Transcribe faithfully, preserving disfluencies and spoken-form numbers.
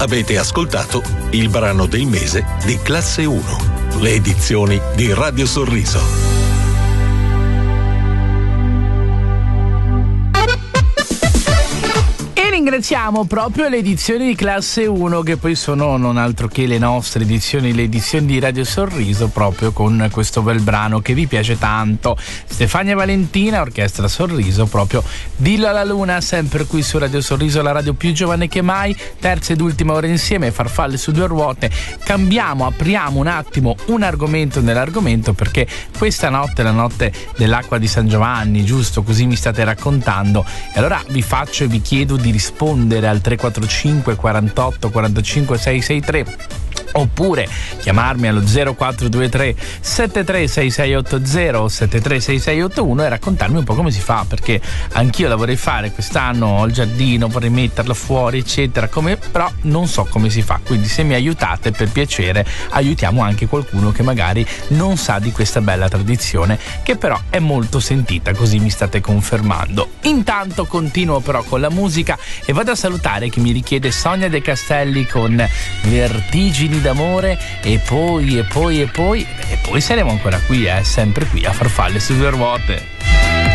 Avete ascoltato il brano del mese di Classe uno, le edizioni di Radio Sorriso. Ringraziamo proprio le edizioni di Classe uno, che poi sono non altro che le nostre edizioni, le edizioni di Radio Sorriso, proprio con questo bel brano che vi piace tanto. Stefania Valentina, Orchestra Sorriso, proprio Dillo alla Luna, sempre qui su Radio Sorriso, la radio più giovane che mai, terza ed ultima ora insieme, Farfalle su due ruote. Cambiamo, apriamo un attimo un argomento nell'argomento, perché questa notte è la notte dell'acqua di San Giovanni, giusto? Così mi state raccontando. E allora vi faccio e vi chiedo di rispondere rispondere al tre quattro cinque quarantotto quarantacinque seicentosessantatré, oppure chiamarmi allo zero quattro due tre sette tre sei sei otto zero sette tre sei sei otto uno e raccontarmi un po' come si fa, perché anch'io la vorrei fare quest'anno, ho il giardino, vorrei metterla fuori eccetera, come, però non so come si fa, quindi se mi aiutate, per piacere, aiutiamo anche qualcuno che magari non sa di questa bella tradizione, che però è molto sentita, così mi state confermando. Intanto continuo però con la musica e vado a salutare chi mi richiede Sonia De Castelli con Vertigini d'amore, e poi e poi e poi e poi saremo ancora qui, eh, sempre qui a Farfalle su due ruote.